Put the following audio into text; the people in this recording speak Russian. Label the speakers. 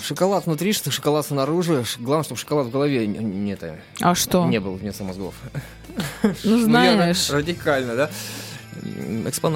Speaker 1: Шоколад внутри, что шоколад снаружи. Главное, чтобы шоколад в голове
Speaker 2: А что?
Speaker 1: не было вместо мозгов.
Speaker 2: Ну, знаешь.
Speaker 1: Радикально, да? Экспонат.